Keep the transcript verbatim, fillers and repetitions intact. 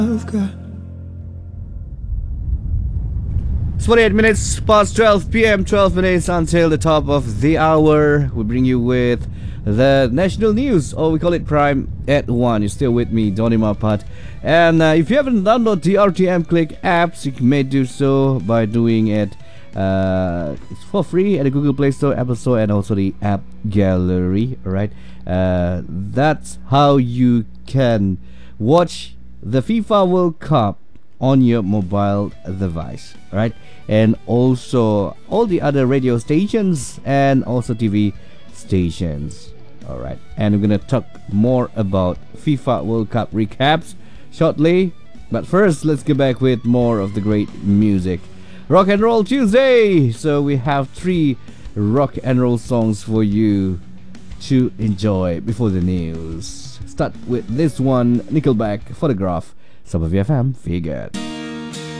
It's forty-eight minutes past twelve p.m. twelve minutes until the top of the hour. We bring you with the national news, or we call it Prime at one. You're still with me, Donny Mapat. And uh, if you haven't downloaded the R T M Click apps, you may do so by doing it. Uh, it's for free at the Google Play Store, Apple Store, and also the App Gallery. Alright, uh, that's how you can watch the FIFA World Cup on your mobile device, right? And also all the other radio stations and also T V stations. All right, and we're gonna talk more about FIFA World Cup recaps shortly, but first let's get back with more of the great music. Rock and Roll Tuesday. So we have three rock and roll songs for you to enjoy before the news. Start with this one, Nickelback, Photograph. Some of F M, figured.